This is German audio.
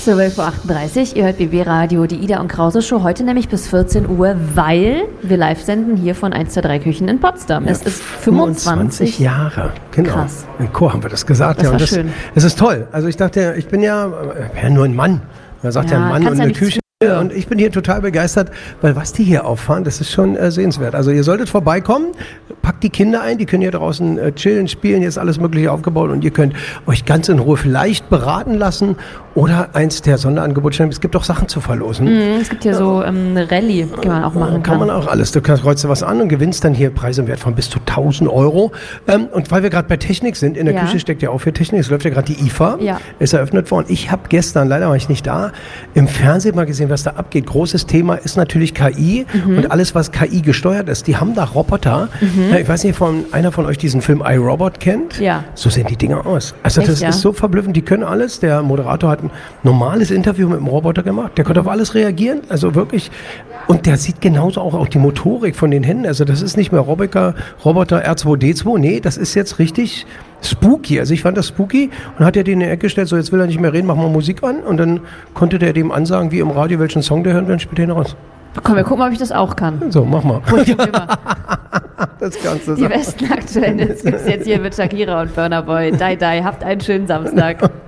12:38 Uhr, ihr hört BB Radio, die Ida und Krause Show, heute nämlich bis 14 Uhr, weil wir live senden hier von 1 der 3 Küchen in Potsdam. Ja, es ist 25 Jahre, genau. Krass. Im Chor haben wir das gesagt. Das war schön. Es ist toll. Also ich dachte, ich bin ja nur ein Mann. Man sagt ja, ein Mann und eine Küche. Und ich bin hier total begeistert, weil was die hier auffahren, das ist schon sehenswert. Also ihr solltet vorbeikommen, packt die Kinder ein, die können hier draußen chillen, spielen, hier ist alles Mögliche aufgebaut und ihr könnt euch ganz in Ruhe vielleicht beraten lassen oder eins der Sonderangebote stellen. Es gibt auch Sachen zu verlosen. Es gibt hier so eine Rallye, die man auch machen kann. Kann man auch alles. Du kreuzt was an und gewinnst dann hier Preise im Wert von bis zu 1.000 Euro. Und weil wir gerade bei Technik sind, in der Küche steckt ja auch für Technik, es läuft ja gerade die IFA, ist eröffnet worden. Ich habe gestern, leider war ich nicht da, im Fernsehen mal gesehen, was da abgeht. Großes Thema ist natürlich KI und alles, was KI gesteuert ist. Die haben da Roboter. Ich weiß nicht, einer von euch diesen Film iRobot kennt. Ja. So sehen die Dinger aus. Also das ist so verblüffend. Die können alles. Der Moderator hat ein normales Interview mit dem Roboter gemacht. Der konnte auf alles reagieren. Also wirklich. Und der sieht genauso auch die Motorik von den Händen. Also das ist nicht mehr Roboter R2D2. Nee, das ist jetzt richtig spooky. Also ich fand das spooky und hat er den in die Ecke gestellt, so jetzt will er nicht mehr reden, mach mal Musik an. Und dann konnte der dem ansagen, wie im Radio, welchen Song der hören will, dann spielt er ihn raus. Komm, wir gucken, ob ich das auch kann. So, mach mal. Das kannst du sagen. Die besten aktuellen Tipps jetzt hier mit Shakira und Burna Boy. Die, habt einen schönen Samstag.